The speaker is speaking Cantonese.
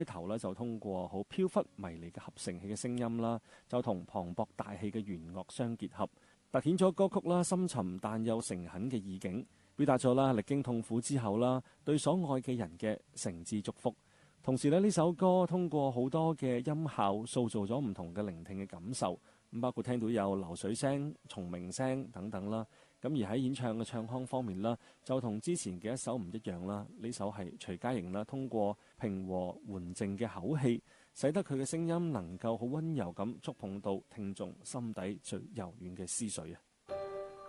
頭咧就通過好飄忽迷離嘅合成器嘅聲音啦，就同磅礴大氣嘅弦樂相結合，凸顯咗歌曲啦深沉但又誠懇嘅意境，表達咗啦歷經痛苦之後啦對所愛嘅人嘅誠摯祝福。同時呢首歌通過好多嘅音效塑造咗唔同嘅聆聽嘅感受，咁包括聽到有流水聲、蟲鳴聲等等啦。咁而喺演唱嘅唱腔方面啦，就同之前嘅一首唔一樣啦。呢首係徐佳瑩啦，通過平和緩靜嘅口氣，使得佢嘅聲音能夠好溫柔咁觸碰到聽眾心底最柔軟嘅思緒啊！